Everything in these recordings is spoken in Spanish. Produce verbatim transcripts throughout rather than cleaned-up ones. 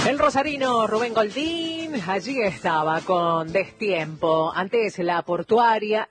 El rosarino Rubén Goldín allí estaba con Destiempo. Antes la portuaria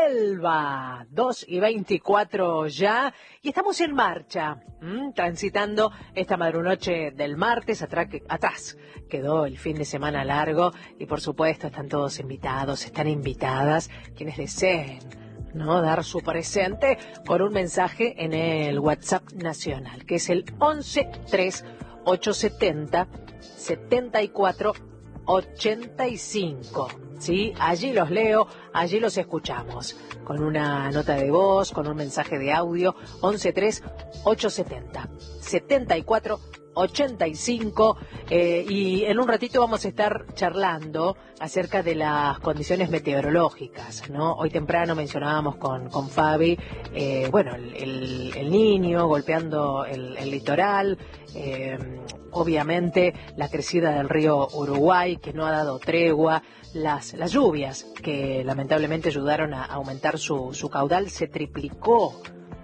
Selva, dos y veinticuatro ya. Y estamos en marcha, ¿m? transitando esta madrunoche del martes. Atrás, atrás quedó el fin de semana largo. Y por supuesto están todos invitados, están invitadas quienes deseen, ¿no?, dar su presente con un mensaje en el WhatsApp nacional, que es el once tres ocho setenta setenta y cuatro ochenta y cinco. ¿Sí? Allí los leo, allí los escuchamos. Con una nota de voz, con un mensaje de audio, once tres ocho setenta setenta y cuatro ochenta y cinco. Eh, y en un ratito vamos a estar charlando acerca de las condiciones meteorológicas, ¿no? Hoy temprano mencionábamos con, con Fabi, eh, bueno, el, el, el niño golpeando el, el litoral, eh, obviamente la crecida del río Uruguay, que no ha dado tregua, las, las lluvias que lamentablemente ayudaron a aumentar su, su caudal, se triplicó.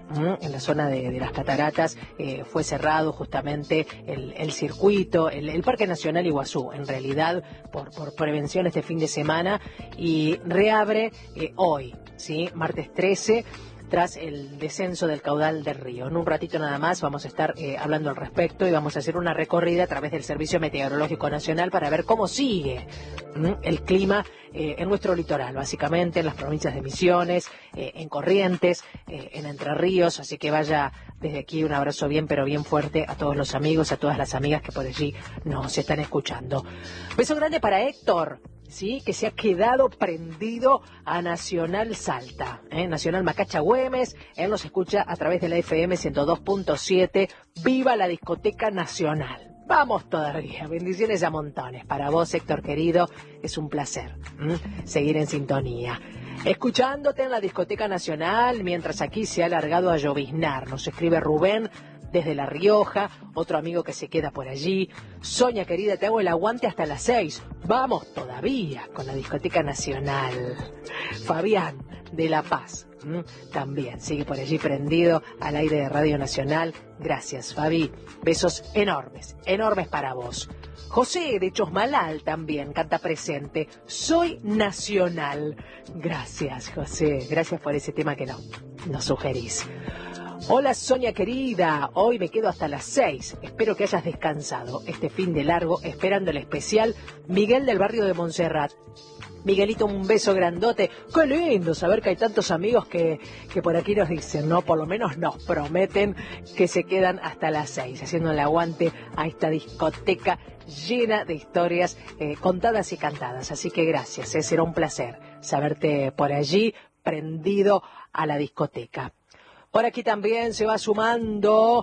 En la zona de, de las cataratas eh, fue cerrado justamente el, el circuito, el, el Parque Nacional Iguazú, en realidad por, por prevención este fin de semana, y reabre eh, hoy, ¿sí? martes trece, tras el descenso del caudal del río. En un ratito nada más vamos a estar eh, hablando al respecto y vamos a hacer una recorrida a través del Servicio Meteorológico Nacional para ver cómo sigue ¿m? el clima eh, en nuestro litoral, básicamente en las provincias de Misiones, eh, en Corrientes, eh, en Entre Ríos. Así que vaya desde aquí un abrazo bien, pero bien fuerte a todos los amigos, a todas las amigas que por allí nos están escuchando. Beso grande para Héctor, ¿sí?, que se ha quedado prendido a Nacional Salta, ¿eh? Nacional Macacha Güemes. Él nos escucha a través de la F M ciento dos punto siete. ¡Viva la discoteca nacional! Vamos todavía, bendiciones a montones. Para vos, Héctor querido, es un placer ¿m? seguir en sintonía, escuchándote en la discoteca nacional, mientras aquí se ha alargado a lloviznar. Nos escribe Rubén desde La Rioja, otro amigo que se queda por allí. Sonia querida, te hago el aguante hasta las seis. Vamos todavía con la discoteca nacional. Fabián de La Paz ¿m? también sigue por allí prendido al aire de Radio Nacional. Gracias, Fabi. Besos enormes, enormes para vos. José de Chosmalal también canta presente. Soy nacional. Gracias, José. Gracias por ese tema que nos, nos sugerís. Hola, Sonia querida, hoy me quedo hasta las seis. Espero que hayas descansado este fin de largo, esperando el especial. Miguel del barrio de Montserrat. Miguelito, un beso grandote. Qué lindo saber que hay tantos amigos que, que por aquí nos dicen, ¿no? Por lo menos nos prometen que se quedan hasta las seis, haciendo el aguante a esta discoteca llena de historias eh, contadas y cantadas. Así que gracias, ¿eh? Será un placer saberte por allí, prendido a la discoteca. Por aquí también se va sumando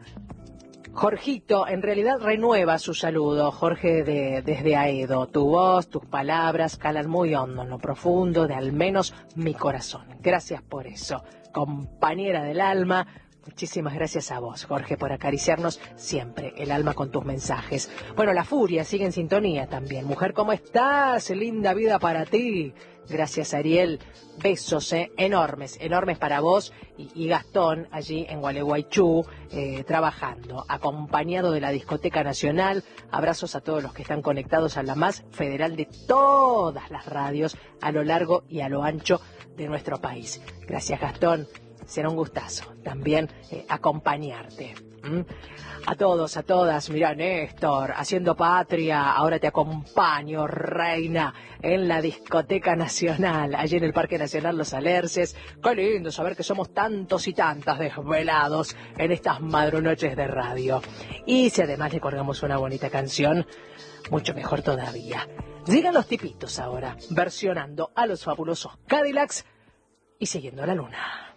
Jorgito, en realidad renueva su saludo. Jorge de, desde Aedo. Tu voz, tus palabras calan muy hondo en lo profundo de al menos mi corazón. Gracias por eso, compañera del alma. Muchísimas gracias a vos, Jorge, por acariciarnos siempre el alma con tus mensajes. Bueno, la furia sigue en sintonía también. Mujer, ¿cómo estás? Linda vida para ti. Gracias, Ariel. Besos eh, enormes, enormes para vos y, y Gastón allí en Gualeguaychú, eh, trabajando, acompañado de la Discoteca Nacional. Abrazos a todos los que están conectados a la más federal de todas las radios a lo largo y a lo ancho de nuestro país. Gracias, Gastón. Será un gustazo también eh, acompañarte. ¿Mm? A todos, a todas, mira, Néstor, haciendo patria, ahora te acompaño, reina, en la Discoteca Nacional, allí en el Parque Nacional Los Alerces. Qué lindo saber que somos tantos y tantas desvelados en estas madrunoches de radio. Y si además le colgamos una bonita canción, mucho mejor todavía. Llegan los tipitos ahora, versionando a los fabulosos Cadillacs y siguiendo la luna.